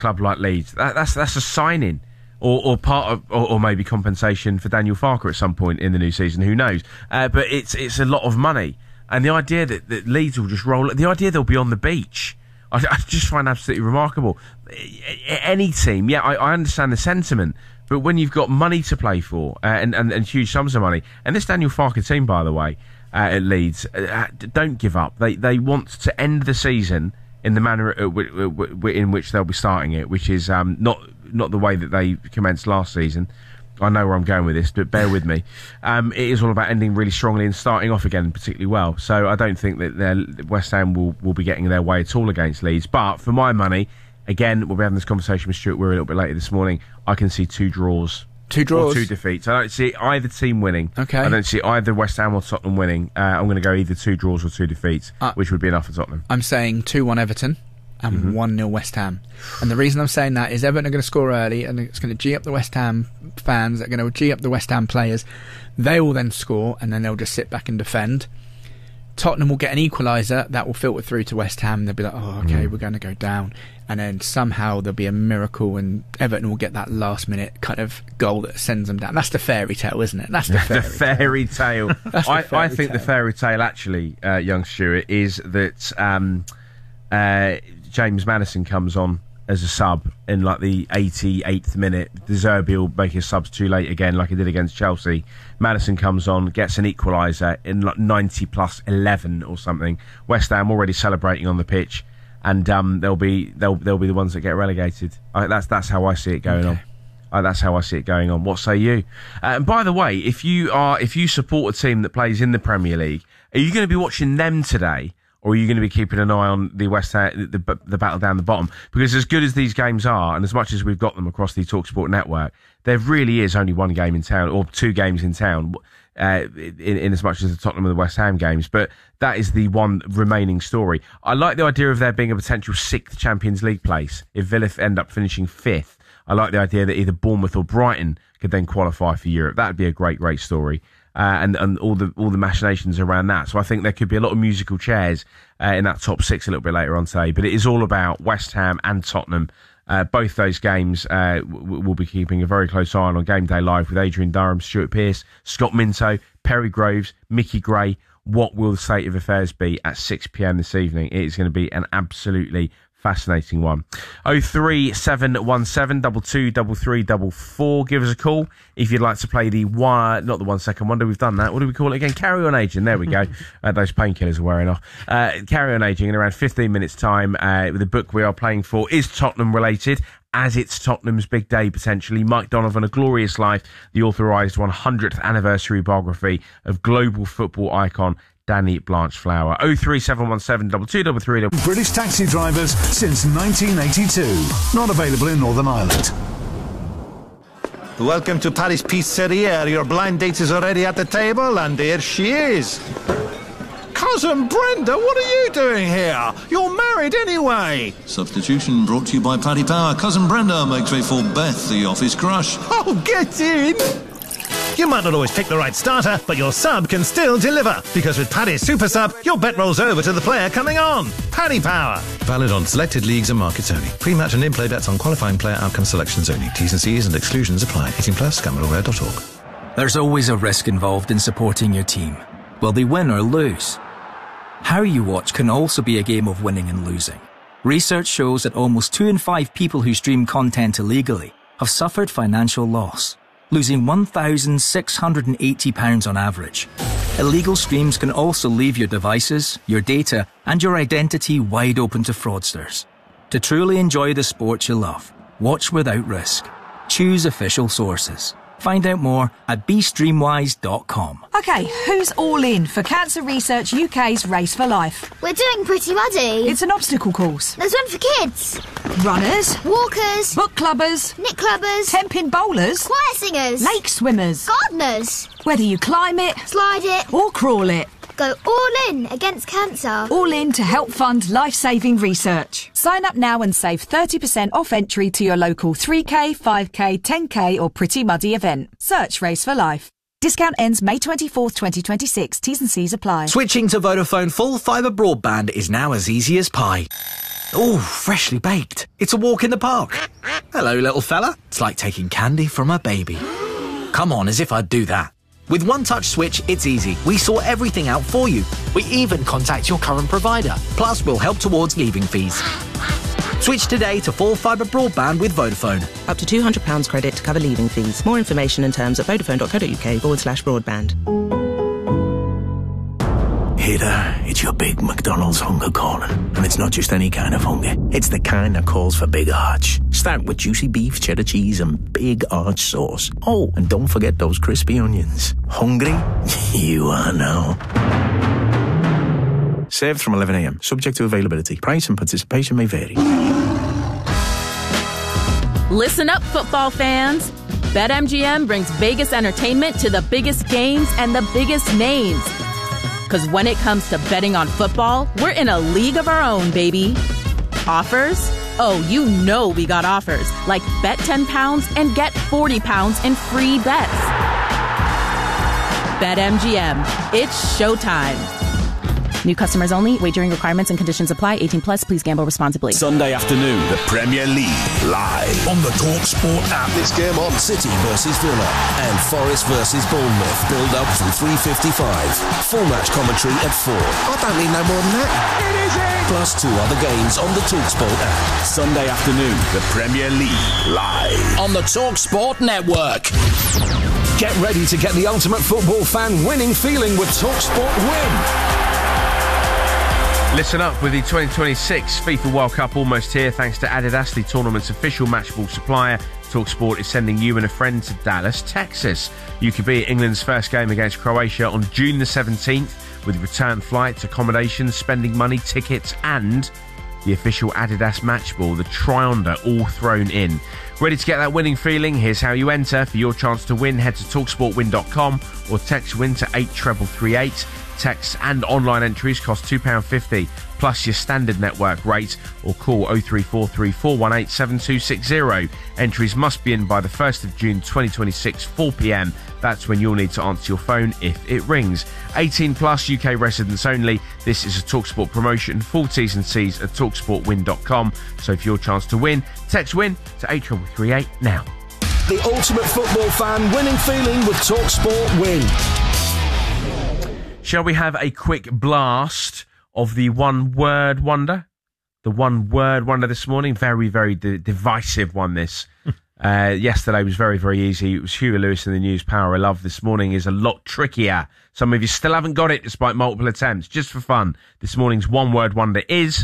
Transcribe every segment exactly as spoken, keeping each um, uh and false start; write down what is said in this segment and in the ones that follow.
club like Leeds. That, that's that's a signing. Or, or part of, or, or maybe compensation for Daniel Farke at some point in the new season. Who knows? Uh, but it's it's a lot of money, and the idea that, that Leeds will just roll. The idea they'll be on the beach, I, I just find absolutely remarkable. Any team, yeah, I, I understand the sentiment, but when you've got money to play for uh, and, and and huge sums of money, and this Daniel Farke team, by the way, uh, at Leeds, uh, don't give up. They they want to end the season in the manner in which they'll be starting it, which is um, not. Not the way that they commenced last season. I know where I'm going with this, but bear with me. Um, it is all about ending really strongly and starting off again particularly well. So I don't think that West Ham will, will be getting their way at all against Leeds. But for my money, again, we'll be having this conversation with Stuart Weir a little bit later this morning. I can see two draws. Two draws? Or two defeats. I don't see either team winning. Okay. I don't see either West Ham or Tottenham winning. Uh, I'm going to go either two draws or two defeats, uh, which would be enough for Tottenham. I'm saying two one Everton. And mm-hmm. one nil West Ham. And the reason I'm saying that is Everton are going to score early and it's going to G up the West Ham fans, they're going to G up the West Ham players. They will then score and then they'll just sit back and defend. Tottenham will get an equaliser that will filter through to West Ham. They'll be like, oh, okay, mm. we're going to go down. And then somehow there'll be a miracle and Everton will get that last minute kind of goal that sends them down. That's the fairy tale, isn't it? That's the fairy, the fairy tale. tale. the I, fairy I think tale. the fairy tale, actually, uh, young Stuart, is that... Um, uh, James Maddison comes on as a sub in like the eighty-eighth minute. De Zerbi will make his subs too late again, like he did against Chelsea. Maddison comes on, gets an equaliser in like ninety plus eleven or something. West Ham already celebrating on the pitch, and um, they'll be they'll they'll be the ones that get relegated. I, that's that's how I see it going okay. on. Uh, that's how I see it going on. What say you? Uh, and by the way, if you are if you support a team that plays in the Premier League, are you going to be watching them today? Or are you going to be keeping an eye on the West Ham, the, the, the battle down the bottom? Because as good as these games are, and as much as we've got them across the TalkSport network, there really is only one game in town, or two games in town, uh, in, in as much as the Tottenham and the West Ham games. But that is the one remaining story. I like the idea of there being a potential sixth Champions League place if Villa end up finishing fifth. I like the idea that either Bournemouth or Brighton could then qualify for Europe. That would be a great, great story. Uh, and, and all the all the machinations around that. So I think there could be a lot of musical chairs uh, in that top six a little bit later on today. But it is all about West Ham and Tottenham. Uh, both those games uh, w- we'll be keeping a very close eye on on Game Day Live with Adrian Durham, Stuart Pearce, Scott Minto, Perry Groves, Mickey Gray. What will the state of affairs be at six p.m. this evening? It is going to be an absolutely fascinating one. oh three seven one seven two two three three four four. Give us a call if you'd like to play the one, not the one second wonder. We've done that. What do we call it again? Carry on aging. There we go. uh, those painkillers are wearing off. Uh, carry on aging in around fifteen minutes time. Uh, the book we are playing for is Tottenham related, as it's Tottenham's big day potentially. Mike Donovan, A Glorious Life, the authorised one hundredth anniversary biography of global football icon Danny Blanchflower. oh three seven one seven two two three three. British taxi drivers since nineteen eighty-two. Not available in Northern Ireland. Welcome to Paris Pizzeria. Your blind date is already at the table, and there she is. Cousin Brenda, what are you doing here? You're married anyway. Substitution brought to you by Paddy Power. Cousin Brenda makes way for Beth, the office crush. Oh, get in. You might not always pick the right starter, but your sub can still deliver. Because with Paddy's Super Sub, your bet rolls over to the player coming on. Paddy Power. Valid on selected leagues and markets only. Pre-match and in-play bets on qualifying player outcome selections only. T's and C's and exclusions apply. eighteen plus, gamble aware dot org. There's always a risk involved in supporting your team. Will they win or lose? How you watch can also be a game of winning and losing. Research shows that almost two in five people who stream content illegally have suffered financial loss, losing one thousand six hundred eighty pounds on average. Illegal streams can also leave your devices, your data, and your identity wide open to fraudsters. To truly enjoy the sport you love, watch without risk. Choose official sources. Find out more at be streamwise dot com. OK, who's all in for Cancer Research U K's Race for Life? We're doing Pretty Muddy. It's an obstacle course. There's one for kids. Runners. Walkers. Book clubbers. Knit clubbers. Ten-pin bowlers. Choir singers. Lake swimmers. Gardeners. Whether you climb it, slide it, or crawl it. Go all in against cancer. All in to help fund life-saving research. Sign up now and save thirty percent off entry to your local three K, five K, ten K or Pretty Muddy event. Search Race for Life. Discount ends May twenty-fourth, twenty twenty-six. T's and C's apply. Switching to Vodafone full fibre broadband is now as easy as pie. Ooh, freshly baked. It's a walk in the park. Hello, little fella. It's like taking candy from a baby. Come on, as if I'd do that. With One Touch Switch, it's easy. We sort everything out for you. We even contact your current provider. Plus, we'll help towards leaving fees. Switch today to full fibre broadband with Vodafone. Up to two hundred pounds credit to cover leaving fees. More information and terms at vodafone.co.uk forward slash broadband. Hey there, it's your big McDonald's hunger calling. And it's not just any kind of hunger. It's the kind that calls for big arch. Start with juicy beef, cheddar cheese and big arch sauce. Oh, and don't forget those crispy onions. Hungry? You are now. Served from eleven a m. Subject to availability. Price and participation may vary. Listen up, football fans. BetMGM brings Vegas entertainment to the biggest games and the biggest names. Because when it comes to betting on football, we're in a league of our own, baby. Offers? Oh, you know we got offers. Like bet ten pounds and get forty pounds in free bets. BetMGM. It's showtime. New customers only. Wagering requirements and conditions apply. eighteen plus. Please gamble responsibly. Sunday afternoon, the Premier League live on the TalkSport app. This game on City versus Villa and Forest versus Bournemouth. Build up from three fifty-five. Full match commentary at four. I don't need no more than that. It is it. Plus two other games on the TalkSport app. Sunday afternoon, the Premier League live on the TalkSport network. Get ready to get the ultimate football fan winning feeling with TalkSport Win. Listen up with the twenty twenty-six FIFA World Cup almost here. Thanks to Adidas, the tournament's official matchball supplier. TalkSport is sending you and a friend to Dallas, Texas. You could be at England's first game against Croatia on June the seventeenth with return flights, accommodation, spending money, tickets and the official Adidas matchball, the Trionder, all thrown in. Ready to get that winning feeling? Here's how you enter. For your chance to win, head to talksport win dot com or text WIN to eight three three eight. Texts and online entries cost two pounds fifty plus your standard network rate, or call oh three four three, four one eight, seven two six zero. Entries must be in by the first of June twenty twenty-six, four p m. That's when you'll need to answer your phone if it rings. eighteen plus, U K residents only. This is a TalkSport promotion. Full T's and C's at talksport win dot com. So for your chance to win, text WIN to eight three three eight now. The ultimate football fan winning feeling with TalkSport Win. Shall we have a quick blast of the one-word wonder? The one-word wonder this morning. Very, very de- divisive one, this. uh, yesterday was very, very easy. It was Hugo Lewis in the news. Power of Love this morning is a lot trickier. Some of you still haven't got it despite multiple attempts. Just for fun, this morning's one-word wonder is...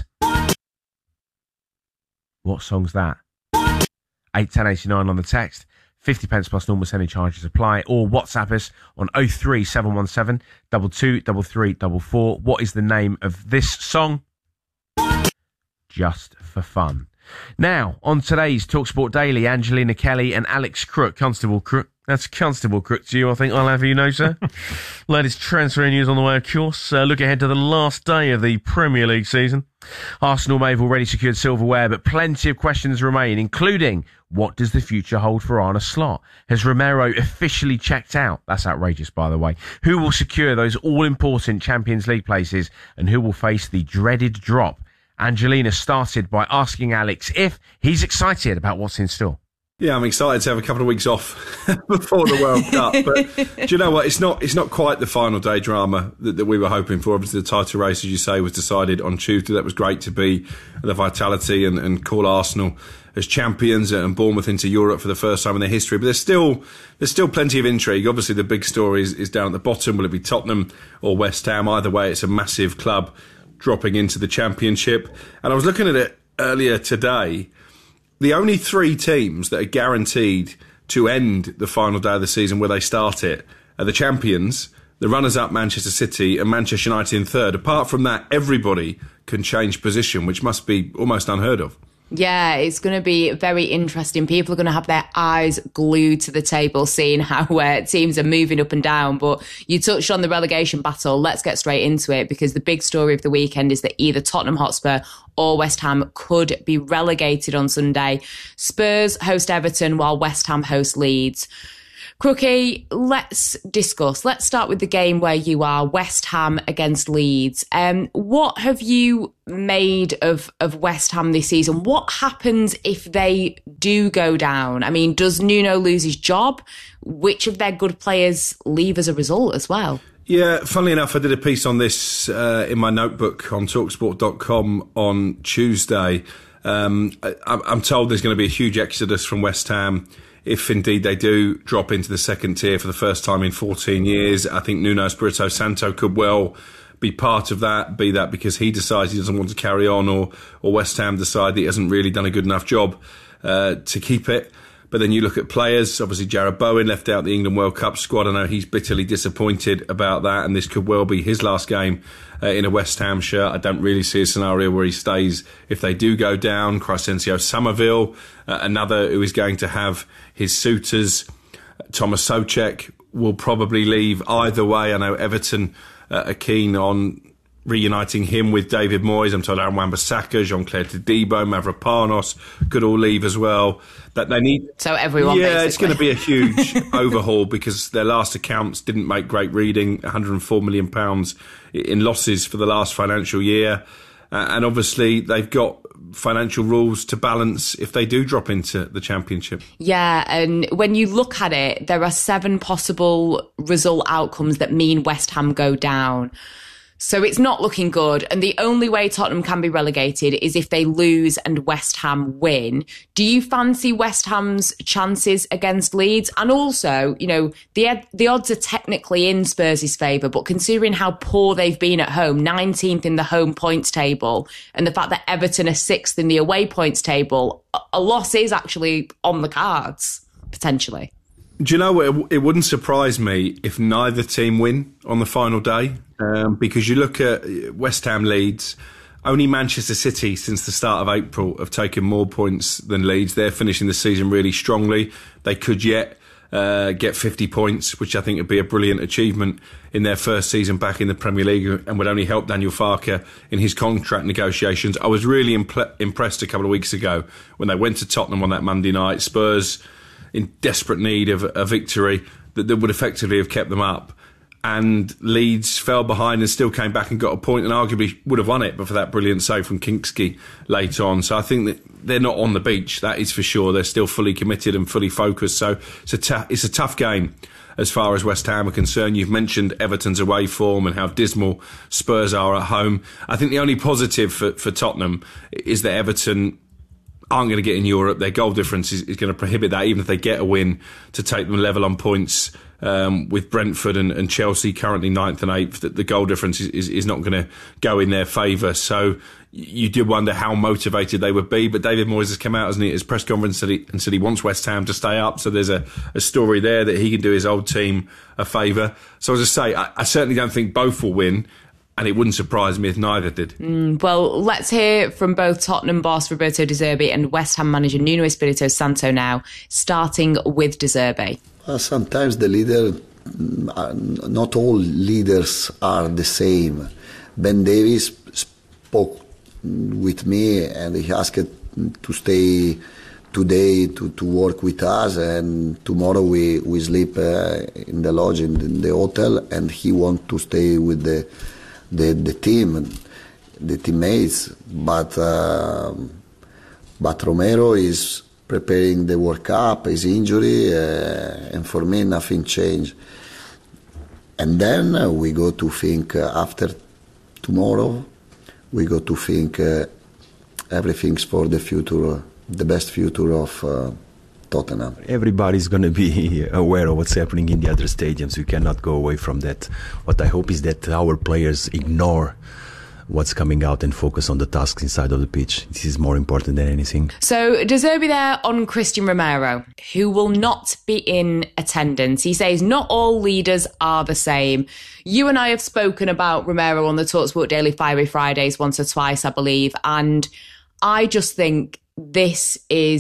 What song's that? eight ten eighty-nine on the text. fifty pence plus normal sending charges apply, or WhatsApp us on oh three seven one seven, two two three three four four. What is the name of this song? Just for fun. Now, on today's TalkSport Daily, Angelina Kelly and Alex Crook, Constable Crook. That's Constable Crook to you, I think. I'll have you know, sir. Latest transfer news on the way, of course. Uh, look ahead to the last day of the Premier League season. Arsenal may have already secured silverware, but plenty of questions remain, including what does the future hold for Arne Slot? Has Romero officially checked out? That's outrageous, by the way. Who will secure those all-important Champions League places, and who will face the dreaded drop? Angelina started by asking Alex if he's excited about what's in store. Yeah, I'm excited to have a couple of weeks off before the World Cup. But do you know what? It's not it's not quite the final day drama that, that we were hoping for. Obviously, the title race, as you say, was decided on Tuesday. That was great to be the vitality and, and call Arsenal as champions and Bournemouth into Europe for the first time in their history. But there's still there's still plenty of intrigue. Obviously, the big story is, is down at the bottom. Will it be Tottenham or West Ham? Either way, it's a massive club dropping into the Championship. And I was looking at it earlier today. The only three teams that are guaranteed to end the final day of the season where they start it are the champions, the runners-up Manchester City and Manchester United in third. Apart from that, everybody can change position, which must be almost unheard of. Yeah, it's going to be very interesting. People are going to have their eyes glued to the table, seeing how uh, teams are moving up and down. But you touched on the relegation battle. Let's get straight into it, because the big story of the weekend is that either Tottenham Hotspur or West Ham could be relegated on Sunday. Spurs host Everton while West Ham host Leeds. Crookie, let's discuss. Let's start with the game where you are, West Ham against Leeds. Um, what have you made of, of West Ham this season? What happens if they do go down? I mean, does Nuno lose his job? Which of their good players leave as a result as well? Yeah, funnily enough, I did a piece on this uh, in my notebook on talksport dot com on Tuesday. Um, I, I'm told there's going to be a huge exodus from West Ham if indeed they do drop into the second tier for the first time in fourteen years. I think Nuno Espirito Santo could well be part of that, be that because he decides he doesn't want to carry on, or, or West Ham decide that he hasn't really done a good enough job uh, to keep it. But then you look at players, obviously Jarrod Bowen left out the England World Cup squad. I know he's bitterly disappointed about that, and this could well be his last game uh, in a West Ham shirt. I don't really see a scenario where he stays if they do go down. Crysencio Somerville, uh, another who is going to have his suitors. Thomas Souček will probably leave either way. I know Everton uh, are keen on reuniting him with David Moyes. I'm told Aaron Wan-Bissaka, Jean-Claire Todibo, Mavropanos could all leave as well. That they need. So everyone. Yeah, basically. It's going to be a huge overhaul because their last accounts didn't make great reading. one hundred four million pounds in losses for the last financial year, uh, and obviously they've got financial rules to balance if they do drop into the Championship. Yeah, and when you look at it, there are seven possible result outcomes that mean West Ham go down. So it's not looking good. And the only way Tottenham can be relegated is if they lose and West Ham win. Do you fancy West Ham's chances against Leeds? And also, you know, the the odds are technically in Spurs' favour, but considering how poor they've been at home, nineteenth in the home points table, and the fact that Everton are sixth in the away points table, a loss is actually on the cards, potentially. Do you know what? It wouldn't surprise me if neither team win on the final day, um, because you look at West Ham Leeds, only Manchester City since the start of April have taken more points than Leeds. They're finishing the season really strongly. They could yet uh, get fifty points, which I think would be a brilliant achievement in their first season back in the Premier League and would only help Daniel Farke in his contract negotiations. I was really impl- impressed a couple of weeks ago when they went to Tottenham on that Monday night. Spurs in desperate need of a victory that, that would effectively have kept them up. And Leeds fell behind and still came back and got a point and arguably would have won it, but for that brilliant save from Kinksky late on. So I think that they're not on the beach, that is for sure. They're still fully committed and fully focused. So it's a, t- it's a tough game as far as West Ham are concerned. You've mentioned Everton's away form and how dismal Spurs are at home. I think the only positive for, for Tottenham is that Everton aren't going to get in Europe. Their goal difference is, is going to prohibit that, even if they get a win, to take them level on points um, with Brentford and, and Chelsea, currently ninth and eighth. That the goal difference is, is, is not going to go in their favour. So you do wonder how motivated they would be. But David Moyes has come out, hasn't he, at his press conference and, he, and said he wants West Ham to stay up. So there's a, a story there that he can do his old team a favour. So as I say, I, I certainly don't think both will win. And it wouldn't surprise me if neither did. Mm, well, let's hear from both Tottenham boss Roberto De Zerbi and West Ham manager Nuno Espirito Santo now, starting with De Zerbi. Uh, sometimes the leader, uh, not all leaders are the same. Ben Davies spoke with me and he asked to stay today to, to work with us, and tomorrow we, we sleep uh, in the lodge, in the, in the hotel, and he wants to stay with the The, the team, the teammates, but uh, but Romero is preparing the World Cup, his injury, uh, and for me nothing changed. And then uh, we go to think uh, after tomorrow, we go to think uh, everything's for the future, the best future of uh, Tottenham. Everybody's going to be aware of what's happening in the other stadiums. We cannot go away from that. What I hope is that our players ignore what's coming out and focus on the tasks inside of the pitch. This is more important than anything. So De Zerbi there on Christian Romero, who will not be in attendance. He says not all leaders are the same. You and I have spoken about Romero on the TalkSport Daily Fiery Fridays once or twice, I believe, and I just think this is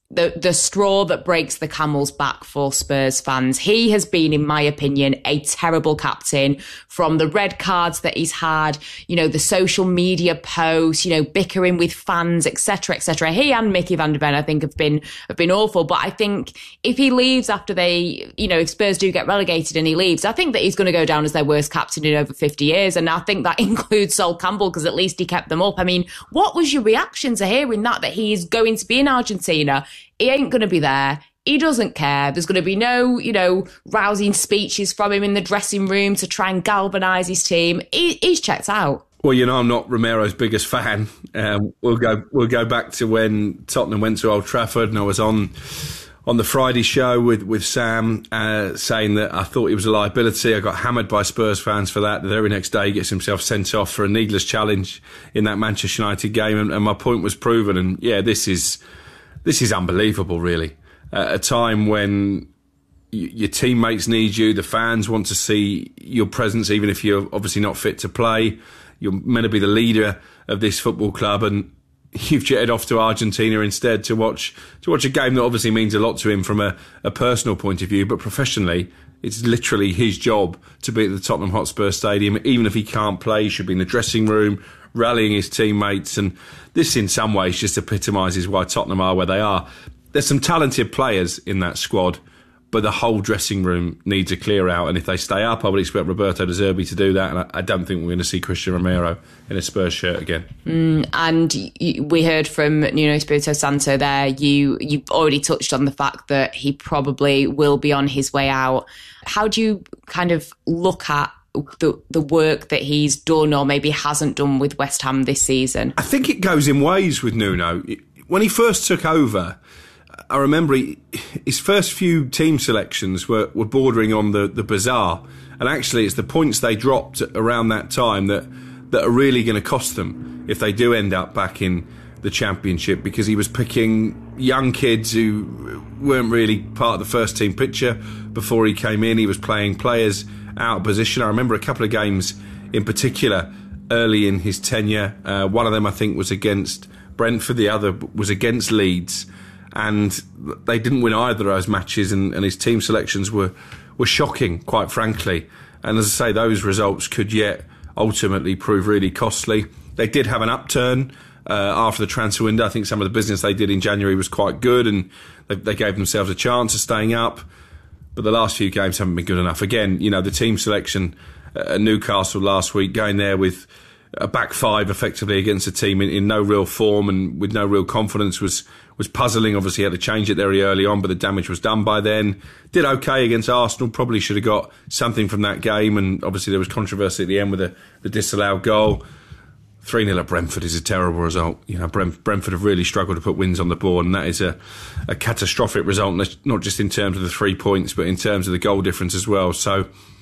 the the straw that breaks the camel's back for Spurs fans. He has been, in my opinion, a terrible captain. From the red cards that he's had, you know, the social media posts, you know, bickering with fans, et cetera, et cetera. He and Mickey van der Ven, I think, have been have been awful. But I think if he leaves after they, you know, if Spurs do get relegated and he leaves, I think that he's going to go down as their worst captain in over fifty years. And I think that includes Sol Campbell, because at least he kept them up. I mean, what was your reaction to hearing that, that he is going to be in Argentina? He ain't going to be there. He doesn't care. There's going to be no, you know, rousing speeches from him in the dressing room to try and galvanise his team. He, he's checked out. Well, you know, I'm not Romero's biggest fan. Um, we'll go we'll go back to when Tottenham went to Old Trafford, and I was on on the Friday show with with Sam, uh, saying that I thought he was a liability. I got hammered by Spurs fans for that. The very next day, he gets himself sent off for a needless challenge in that Manchester United game, and, and my point was proven. And yeah, this is. This is unbelievable, really. At a time when y- your teammates need you, the fans want to see your presence, even if you're obviously not fit to play. You're meant to be the leader of this football club, and you've jetted off to Argentina instead to watch to watch a game that obviously means a lot to him from a, a personal point of view, but professionally, it's literally his job to be at the Tottenham Hotspur Stadium. Even if he can't play, he should be in the dressing room, rallying his teammates, and this in some ways just epitomises why Tottenham are where they are. There's some talented players in that squad, but the whole dressing room needs a clear out, and if they stay up, I would expect Roberto De Zerbi to do that, and I, I don't think we're going to see Christian Romero in a Spurs shirt again. Mm, and y- we heard from Nuno Espirito Santo there, you, you've already touched on the fact that he probably will be on his way out. How do you kind of look at the the work that he's done or maybe hasn't done with West Ham this season? I think it goes in waves with Nuno. When he first took over, I remember he, his first few team selections were, were bordering on the, the bizarre. And actually, it's the points they dropped around that time that, that are really going to cost them if they do end up back in the Championship, because he was picking young kids who weren't really part of the first team picture before he came in. He was playing players out of position. I remember a couple of games in particular early in his tenure. Uh, one of them, I think, was against Brentford. The other was against Leeds. And they didn't win either of those matches, and, and his team selections were, were shocking, quite frankly. And as I say, those results could yet ultimately prove really costly. They did have an upturn uh, after the transfer window. I think some of the business they did in January was quite good, and they, they gave themselves a chance of staying up. But the last few games haven't been good enough. Again, you know, the team selection at Newcastle last week, going there with a back five effectively against a team in, in no real form and with no real confidence was was puzzling. Obviously, he had to change it very early on, but the damage was done by then. Did okay against Arsenal, probably should have got something from that game, and obviously there was controversy at the end with the, the disallowed goal. three nil at Brentford is a terrible result. You know, Brent, Brentford have really struggled to put wins on the board, and that is a, a catastrophic result, not just in terms of the three points, but in terms of the goal difference as well. So,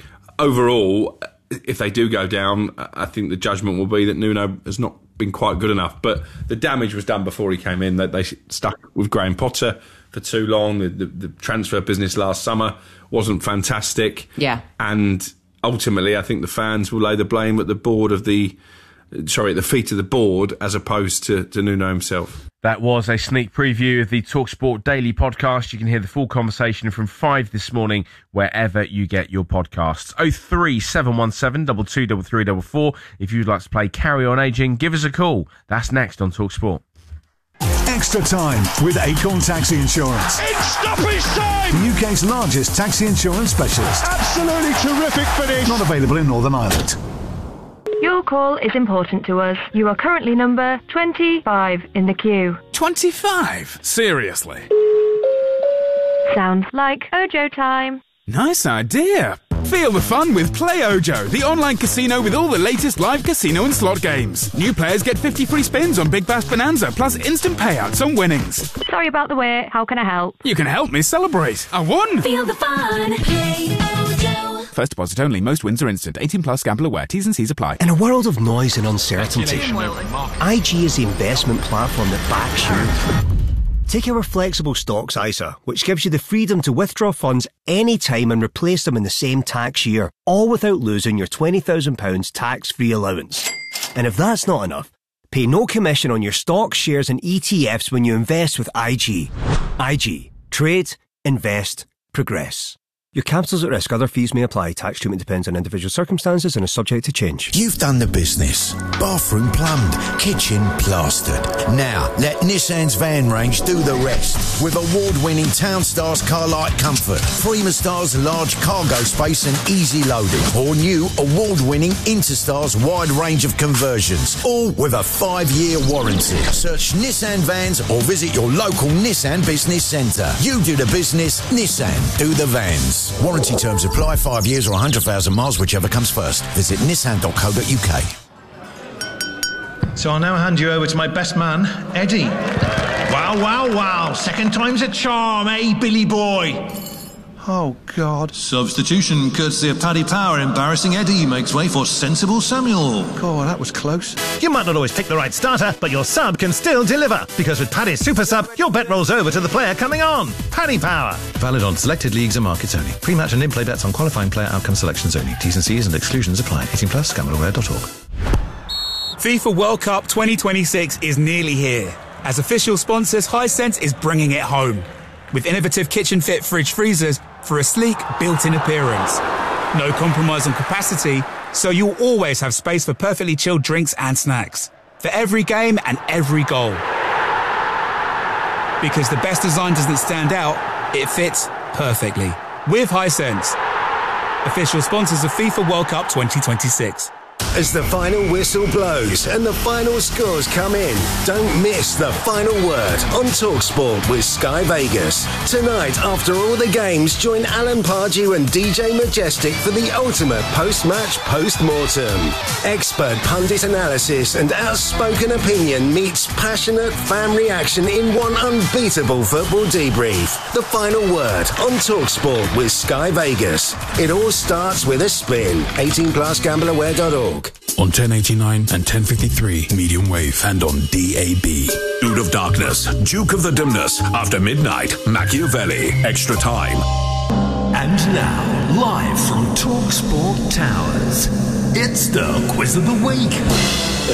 overall, if they do go down, I think the judgment will be that Nuno has not been quite good enough. But the damage was done before he came in. That they stuck with Graham Potter for too long. The, the, the transfer business last summer wasn't fantastic. Yeah. And ultimately, I think the fans will lay the blame at the board of the... Sorry, at the feet of the board, as opposed to, to Nuno himself. That was a sneak preview of the TalkSport Daily podcast. You can hear the full conversation from five this morning, wherever you get your podcasts. oh three seven one seven, two two three three four four. If you'd like to play Carry On Aging, give us a call. That's next on TalkSport. Extra time with Acorn Taxi Insurance. It's stoppage time! The U K's largest taxi insurance specialist. Absolutely terrific finish! Not available in Northern Ireland. Your call is important to us. You are currently number twenty-five in the queue. twenty-five? Seriously? Sounds like Ojo time. Nice idea. Feel the fun with Play Ojo, the online casino with all the latest live casino and slot games. New players get fifty free spins on Big Bash Bonanza, plus instant payouts on winnings. Sorry about the wait. How can I help? You can help me celebrate. I won! Feel the fun. Play Ojo. First deposit only. Most wins are instant. eighteen plus. Gamble aware. T's and C's apply. In a world of noise and uncertainty, I G is the investment platform that backs you. Take our flexible stocks I S A, which gives you the freedom to withdraw funds anytime and replace them in the same tax year, all without losing your twenty thousand pounds tax-free allowance. And if that's not enough, Pay no commission on your stocks, shares and E T Fs when you invest with I G. I G. Trade, invest, progress. Your capital's at risk. Other fees may apply. Tax treatment depends on individual circumstances and is subject to change. You've done the business. Bathroom plumbed, kitchen plastered. Now, let Nissan's van range do the rest. With award-winning Townstars Carlight Comfort, Freemastars large cargo space and easy loading, or new award-winning Interstars wide range of conversions, all with a five-year warranty. Search Nissan Vans or visit your local Nissan Business Centre. You do the business, Nissan do the vans. Warranty terms apply, five years or one hundred thousand miles, whichever comes first. Visit nissan dot co dot uk. So I'll now hand you over to my best man, Eddie. Wow, wow, wow. Second time's a charm, eh, Billy boy? Oh, God. Substitution courtesy of Paddy Power. Embarrassing Eddie makes way for sensible Samuel. God, that was close. You might not always pick the right starter, but your sub can still deliver. Because with Paddy's Super Sub, your bet rolls over to the player coming on. Paddy Power. Valid on selected leagues and markets only. Pre-match and in-play bets on qualifying player outcome selections only. T's and C's and exclusions apply. eighteen plus, gamble aware dot org. FIFA World Cup twenty twenty-six is nearly here. As official sponsors, Hisense is bringing it home. With innovative kitchen-fit fridge freezers for a sleek, built-in appearance. No compromise on capacity, so you'll always have space for perfectly chilled drinks and snacks. For every game and every goal. Because the best design doesn't stand out, it fits perfectly. With Hisense. Official sponsors of FIFA World Cup twenty twenty-six. As the final whistle blows and the final scores come in, don't miss the final word on TalkSport with Sky Vegas. Tonight, after all the games, join Alan Pardew and D J Majestic for the ultimate post-match post-mortem. Expert pundit analysis and outspoken opinion meets passionate fan reaction in one unbeatable football debrief. The final word on TalkSport with Sky Vegas. It all starts with a spin. eighteen plus, gamble aware dot org. On ten eighty-nine and ten fifty-three medium wave and on D A B. Dude of Darkness, Duke of the Dimness, After Midnight, Machiavelli, Extra Time. And now, live from TalkSport Towers, it's the Quiz of the Week.